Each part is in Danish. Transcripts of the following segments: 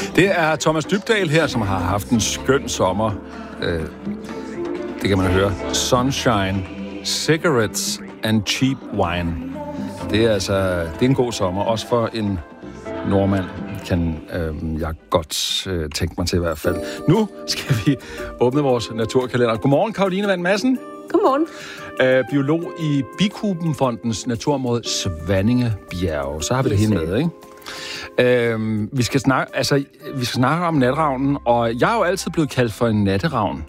Det er Thomas Dybdahl her, som har haft en skøn sommer. Det kan man høre. Sunshine, cigarettes and cheap wine. Det er en god sommer, også for en nordmand, kan jeg godt tænke mig til i hvert fald. Nu skal vi åbne vores naturkalender. Godmorgen, Caroline Vand Madsen. Godmorgen. Biolog i Bikubenfondens naturområde Svanninge Bjerge. Så har vi det hele med, ikke? Vi skal snakke om natravnen, og jeg er jo altid blevet kaldt for en natteravn.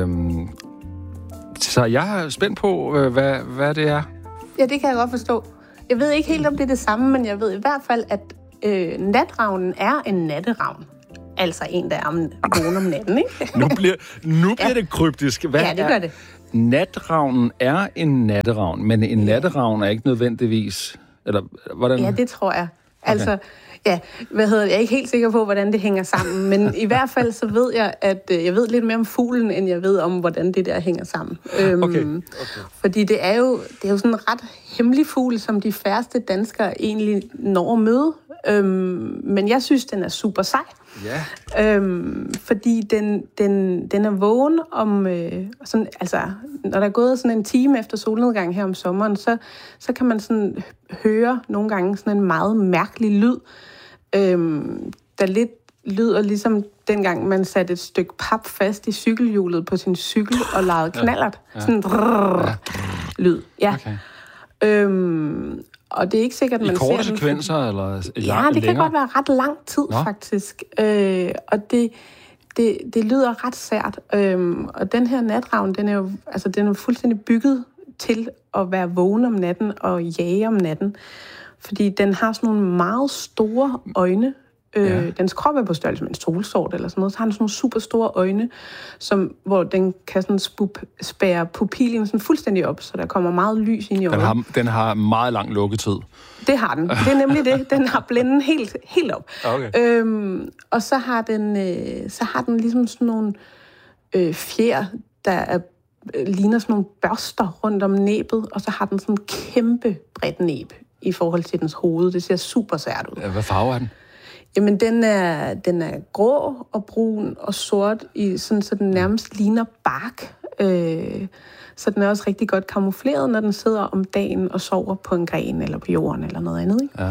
Så jeg er spændt på, hvad det er. Ja, det kan jeg godt forstå. Jeg ved ikke helt, om det er det samme, men jeg ved i hvert fald, at natravnen er en natteravn. Altså en, der er vågen om natten, ikke? nu bliver det kryptisk. Ja, det gør det. Natravnen er en natteravn, men en natteravn er ikke nødvendigvis... Eller hvordan? Ja, det tror jeg. Altså, ja, jeg er ikke helt sikker på, hvordan det hænger sammen, men i hvert fald så ved jeg, at jeg ved lidt mere om fuglen, end jeg ved om, hvordan det der hænger sammen. Okay. Fordi det er jo sådan en ret hemmelig fugl, som de færreste danskere egentlig når at møde. Men jeg synes, den er super sej. Ja. Fordi den er vågen om... sådan, altså, når der er gået sådan en time efter solnedgang her om sommeren, så kan man sådan høre nogle gange sådan en meget mærkelig lyd, der lidt lyder ligesom dengang man satte et stykke pap fast i cykelhjulet på sin cykel og legede knallert. Ja. Sådan en lyd. Ja. Okay. Og det er ikke sikkert, man ser den. I korte sekvenser, eller det længere? Kan godt være ret lang tid, faktisk. Og det lyder ret sært. Og den her natravn, den er jo fuldstændig bygget til at være vågen om natten og jage om natten. Fordi den har sådan nogle meget store øjne. Dens krop er på størrelse med en solsort eller sådan noget. Så har den sådan nogle super store øjne, hvor den kan sådan spærre pupillen sådan fuldstændig op, så der kommer meget lys ind i øjnene. Den har meget lang lukketid. Det har den. Det er nemlig det. Den har blænden helt op. Okay. Og så har den ligesom sådan nogle fjer, der ligner sådan nogle børster rundt om næbet, og så har den sådan en kæmpe bredt næb i forhold til dens hoved. Det ser super sært ud. Hvad farve er den? Jamen, den er grå og brun og sort, så den nærmest ligner bark. Så den er også rigtig godt kamufleret, når den sidder om dagen og sover på en gren eller på jorden eller noget andet, ikke?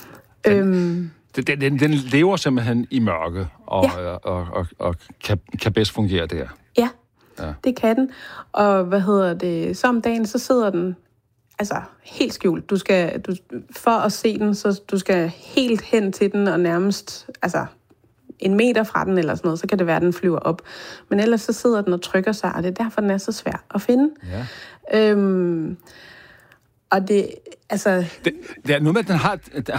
Ja. Den lever simpelthen i mørke og kan bedst fungere der. Ja, det kan den. Og så om dagen, så sidder den helt skjult. For at se den, så du skal helt hen til den og nærmest, en meter fra den eller sådan noget, så kan det være, at den flyver op. Men ellers så sidder den og trykker sig, og det er derfor, den er så svær at finde. Ja. Og det, det er noget med, at den har...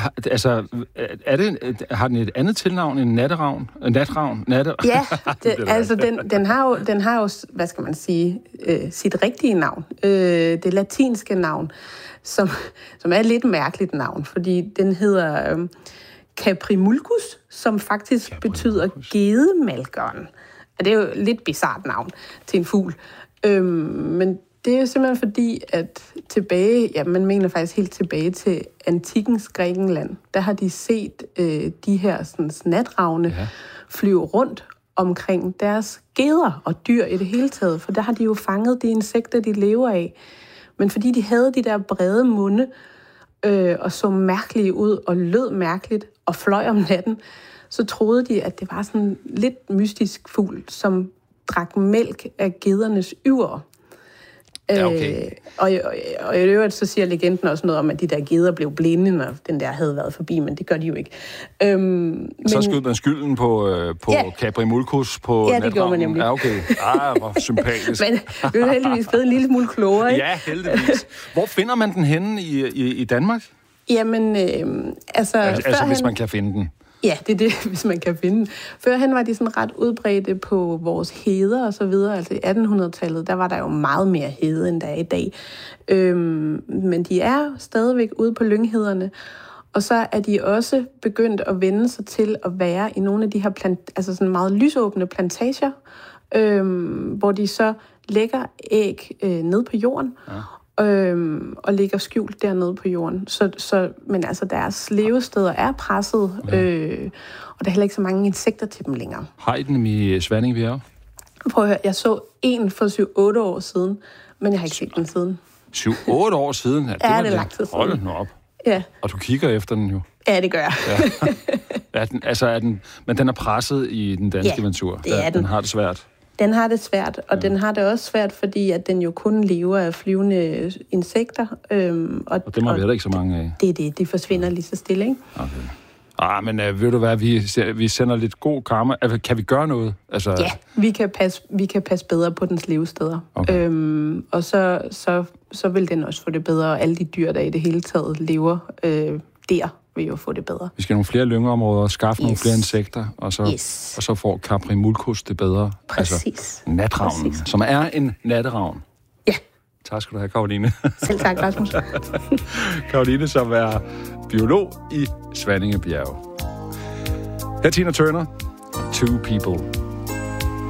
har den et andet tilnavn end natteravn? Natravn? Ja, den har jo, hvad skal man sige, sit rigtige navn. Det latinske navn, som er et lidt mærkeligt navn, fordi den hedder Caprimulcus, som faktisk betyder gedemalkeren. Og det er jo et lidt bizarrt navn til en fugl. Men det er jo simpelthen fordi, at man mener faktisk helt tilbage til antikkens Grækenland, der har de set de her sådan, natravne flyve rundt omkring deres geder og dyr i det hele taget, for der har de jo fanget de insekter, de lever af. Men fordi de havde de der brede munde, og så mærkelige ud og lød mærkeligt og fløj om natten, så troede de, at det var sådan en lidt mystisk fugl, som drak mælk af gedernes yver. Ja, okay. Og i øvrigt så siger legenden også noget om, at de der geder blev blinde, når den der havde været forbi, men det gør de jo ikke. Så skød man skylden på Caprimulcus på natravnen? Ja, det gjorde man nemlig. Ja, okay. Hvor sympatisk. Men vi er jo heldigvis blevet en lille smule klogere, ikke? Ja, heldigvis. Hvor finder man den henne i Danmark? Jamen, hvis man kan finde den. Ja, det er det, hvis man kan finde den. Førhen var de sådan ret udbredte på vores heder og så videre. Altså i 1800-tallet, der var der jo meget mere hede, end der er i dag. Men de er stadigvæk ude på lynghederne. Og så er de også begyndt at vende sig til at være i nogle af de her sådan meget lysåbne plantager, hvor de så lægger æg ned på jorden. Ja. og ligger skjult dernede på jorden. Men altså, deres levesteder er presset, og der er heller ikke så mange insekter til dem længere. Har I dem i Svanninge Bjerge? Prøv at høre, jeg så en for 7-8 år siden, men jeg har ikke set den siden. 7-8 år siden? Ja, det er lang tid siden. Hold den op. Ja. Og du kigger efter den jo. Ja, det gør jeg. Ja. Men den er presset i den danske natur. Det er den. Den har det svært. Den har det svært, og den har det også svært, fordi at den jo kun lever af flyvende insekter. Og dem har vi heller ikke så mange af. Det er det. De forsvinder lige så stille, ikke? Okay. Men ved du hvad, vi sender lidt god karma. Altså, kan vi gøre noget? Altså... Ja, vi kan passe bedre på dens levesteder. Okay. Og så vil den også få det bedre, og alle de dyr, der i det hele taget lever der, vil jo få det bedre. Vi skal have nogle flere lyngeområder, skaffe nogle flere insekter, og så får Capri mulcus det bedre. Præcis. Altså, natravnen, som er en natteravn. Ja. Tak skal du have, Karoline. Selv tak, Rasmus. Karoline, som er biolog i Svanninge Bjerge. Her er Tina Turner, Two People.